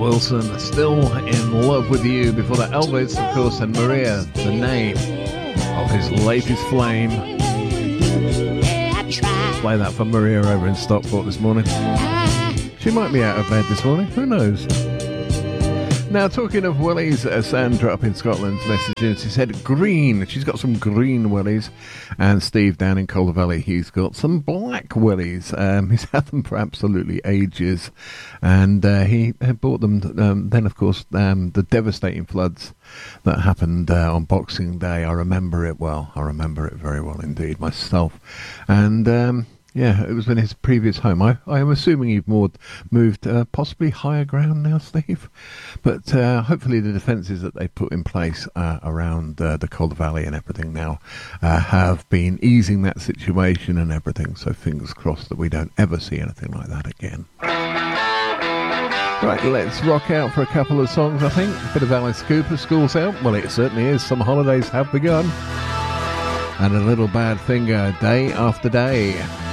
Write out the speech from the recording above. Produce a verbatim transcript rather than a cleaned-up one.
Wilson, Still in Love with You. Before that, Elvis, of course, and Maria, the name of his latest flame. Play that for Maria over in Stockport this morning. She might be out of bed this morning, who knows? Now, talking of wellies, uh, Sandra up in Scotland's messages, she said green. She's got some green wellies. And Steve down in Calder Valley, he's got some black wellies. Um, he's had them for absolutely ages. And uh, he had bought them, um, then, of course, um, the devastating floods that happened uh, on Boxing Day. I remember it well. I remember it very well indeed myself. And... Um, Yeah, it was in his previous home. I, I am assuming you've moved, moved uh, possibly higher ground now, Steve. But uh, hopefully the defences that they put in place uh, around uh, the Calder Valley and everything now uh, have been easing that situation and everything. So fingers crossed that we don't ever see anything like that again. Right, let's rock out for a couple of songs, I think. A bit of Alice Cooper, School's Out. Well, it certainly is. Some holidays have begun. And a Little Bad Finger, Day After Day.